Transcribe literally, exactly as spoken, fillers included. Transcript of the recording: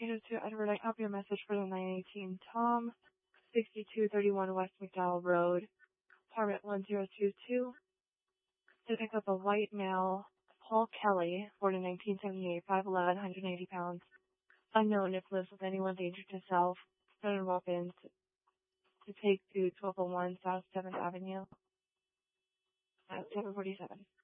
eight oh two Edward, I copy your message for the nine eighteen Tom, sixty-two thirty-one West McDowell Road, apartment one zero two two, to pick up a white male, Paul Kelly, born in nineteen seventy-eight, five eleven, one hundred eighty pounds, unknown if lives with anyone, danger to self, stolen weapons, to take to twelve oh one South seventh Avenue at seven forty-seven.